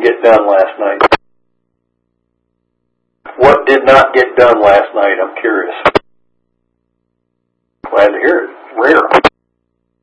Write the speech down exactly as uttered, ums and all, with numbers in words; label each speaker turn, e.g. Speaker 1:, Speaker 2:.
Speaker 1: get done last night? What did not get done last night? I'm curious. Glad to hear it. Rare.